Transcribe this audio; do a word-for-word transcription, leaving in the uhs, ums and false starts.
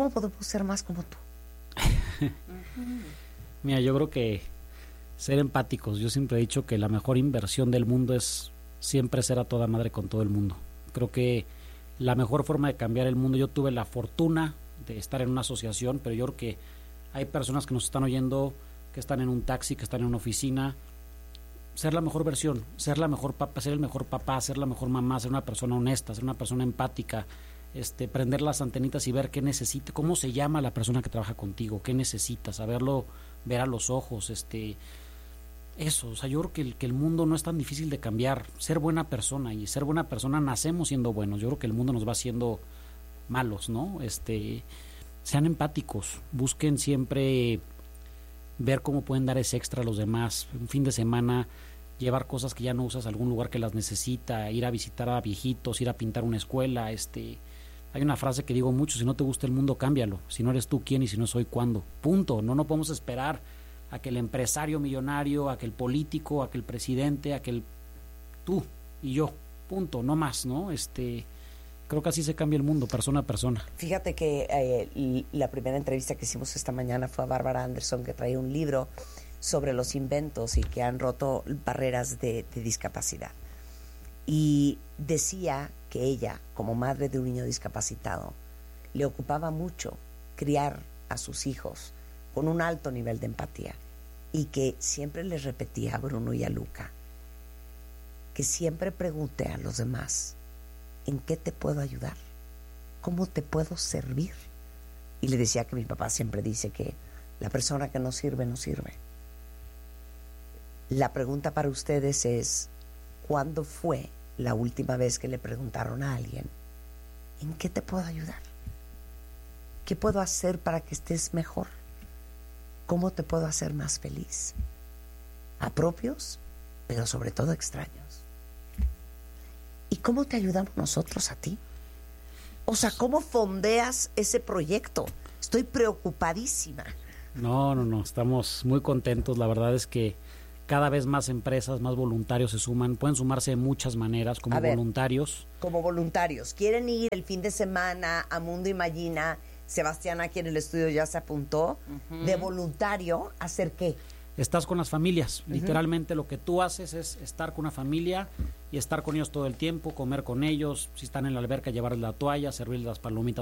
¿Cómo podemos ser más como tú? Mira, yo creo que ser empáticos. Yo siempre he dicho que la mejor inversión del mundo es siempre ser a toda madre con todo el mundo. Creo que la mejor forma de cambiar el mundo, yo tuve la fortuna de estar en una asociación, pero yo creo que hay personas que nos están oyendo, que están en un taxi, que están en una oficina. Ser la mejor versión, ser la mejor papá, ser el mejor papá, ser la mejor mamá, ser una persona honesta, ser una persona empática, este, prender las antenitas y ver qué necesita, cómo se llama la persona que trabaja contigo, qué necesita, saberlo ver a los ojos, este, eso, o sea, yo creo que el, que el mundo no es tan difícil de cambiar, ser buena persona, y ser buena persona nacemos siendo buenos. Yo creo que el mundo nos va haciendo malos, ¿no? Este, sean empáticos, busquen siempre ver cómo pueden dar ese extra a los demás, un fin de semana llevar cosas que ya no usas a algún lugar que las necesita, ir a visitar a viejitos, ir a pintar una escuela. Este, hay una frase que digo mucho: si no te gusta el mundo, cámbialo. Si no eres tú, ¿quién? Y si no soy, ¿cuándo? Punto. No, no podemos esperar a que el empresario millonario, a que el político, a que el presidente, a que el tú y yo, punto, no más, ¿no? Este, creo que así se cambia el mundo, persona a persona. Fíjate que eh, la primera entrevista que hicimos esta mañana fue a Bárbara Anderson, que trae un libro sobre los inventos y que han roto barreras de, de discapacidad. Y decía que ella, como madre de un niño discapacitado, le ocupaba mucho criar a sus hijos con un alto nivel de empatía, y que siempre les repetía a Bruno y a Luca que siempre pregunte a los demás: ¿en qué te puedo ayudar? ¿Cómo te puedo servir? Y le decía que mi papá siempre dice que la persona que no sirve, no sirve. La pregunta para ustedes es: ¿cuándo fue la última vez que le preguntaron a alguien: ¿en qué te puedo ayudar? ¿Qué puedo hacer para que estés mejor? ¿Cómo te puedo hacer más feliz? A propios, pero sobre todo extraños. ¿Y cómo te ayudamos nosotros a ti? O sea, ¿cómo fondeas ese proyecto? Estoy preocupadísima. No, no, no, estamos muy contentos. La verdad es que cada vez más empresas, más voluntarios se suman. Pueden sumarse de muchas maneras, como ver, voluntarios. Como voluntarios. ¿Quieren ir el fin de semana a Mundo Imagina? Sebastián aquí en el estudio ya se apuntó. Uh-huh. De voluntario, ¿hacer qué? Estás con las familias. Uh-huh. Literalmente lo que tú haces es estar con una familia y estar con ellos todo el tiempo, comer con ellos. Si están en la alberca, llevarles la toalla, servirles las palomitas